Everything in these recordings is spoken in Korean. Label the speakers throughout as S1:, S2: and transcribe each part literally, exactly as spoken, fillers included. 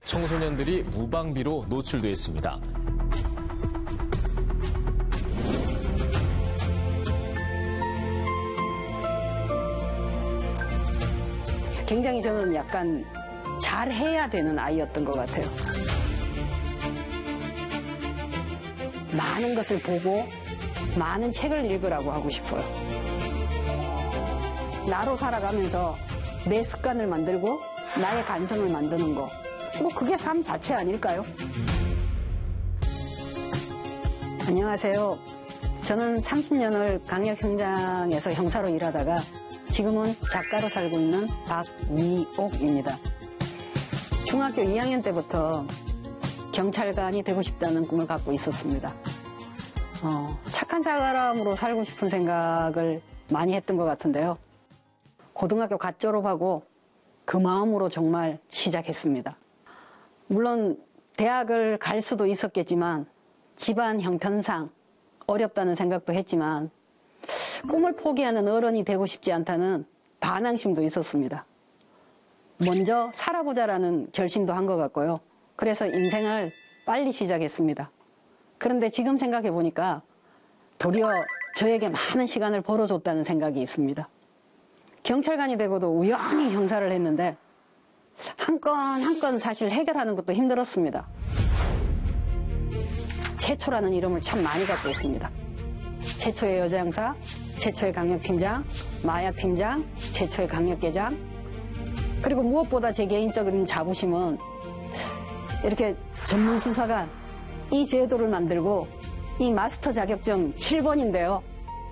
S1: 청소년들이 무방비로 노출돼 있습니다.
S2: 굉장히 저는 약간 잘해야 되는 아이였던 것 같아요. 많은 것을 보고 많은 책을 읽으라고 하고 싶어요. 나로 살아가면서 내 습관을 만들고 나의 간성을 만드는 거, 뭐 그게 삶 자체 아닐까요? 안녕하세요. 저는 삼십 년을 강력형장에서 형사로 일하다가 지금은 작가로 살고 있는 박미옥입니다. 중학교 이 학년 때부터 경찰관이 되고 싶다는 꿈을 갖고 있었습니다. 어, 착한 사람으로 살고 싶은 생각을 많이 했던 것 같은데요. 고등학교 갓 졸업하고 그 마음으로 정말 시작했습니다. 물론 대학을 갈 수도 있었겠지만 집안 형편상 어렵다는 생각도 했지만 꿈을 포기하는 어른이 되고 싶지 않다는 반항심도 있었습니다. 먼저 살아보자라는 결심도 한 것 같고요. 그래서 인생을 빨리 시작했습니다. 그런데 지금 생각해 보니까 도리어 저에게 많은 시간을 벌어줬다는 생각이 있습니다. 경찰관이 되고도 우연히 형사를 했는데 한 건 한 건 사실 해결하는 것도 힘들었습니다. 최초라는 이름을 참 많이 갖고 있습니다. 최초의 여자 형사, 최초의 강력팀장, 마약팀장, 최초의 강력계장, 그리고 무엇보다 제 개인적인 자부심은 이렇게 전문수사관, 이 제도를 만들고 이 마스터 자격증 칠 번인데요.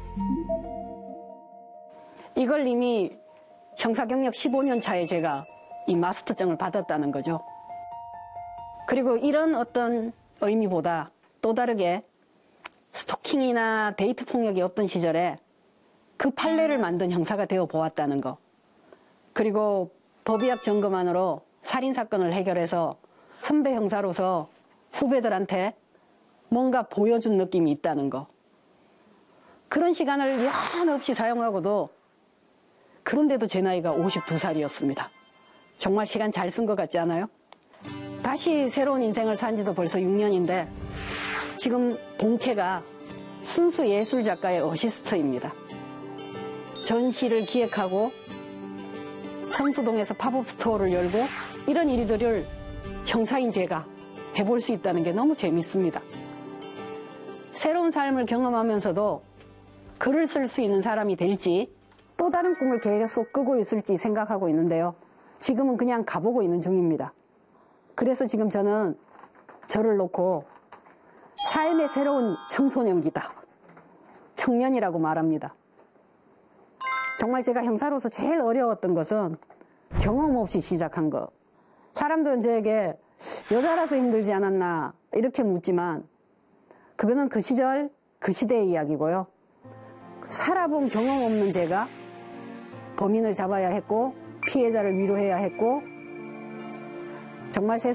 S2: 이걸 이미 형사경력 십오 년 차에 제가 이 마스터증을 받았다는 거죠. 그리고 이런 어떤 의미보다 또 다르게 스토킹이나 데이트 폭력이 없던 시절에 그 판례를 만든 형사가 되어 보았다는 거. 그리고 법의학 점검안으로 살인사건을 해결해서 선배 형사로서 후배들한테 뭔가 보여준 느낌이 있다는 거. 그런 시간을 여한없이 사용하고도 그런데도 제 나이가 오십두 살이었습니다. 정말 시간 잘 쓴 것 같지 않아요? 다시 새로운 인생을 산 지도 벌써 육 년인데 지금 본캐가 순수 예술작가의 어시스트입니다. 전시를 기획하고 성수동에서 팝업 스토어를 열고 이런 일들을 형사인 제가 해볼 수 있다는 게 너무 재밌습니다. 새로운 삶을 경험하면서도 글을 쓸 수 있는 사람이 될지 또 다른 꿈을 계속 꾸고 있을지 생각하고 있는데요. 지금은 그냥 가보고 있는 중입니다. 그래서 지금 저는 저를 놓고 삶의 새로운 청소년기다, 청년이라고 말합니다. 정말 제가 형사로서 제일 어려웠던 것은 경험 없이 시작한 거. 사람들은 저에게 여자라서 힘들지 않았나 이렇게 묻지만 그거는 그 시절 그 시대의 이야기고요. 살아본 경험 없는 제가 범인을 잡아야 했고 피해자를 위로해야 했고 정말 세상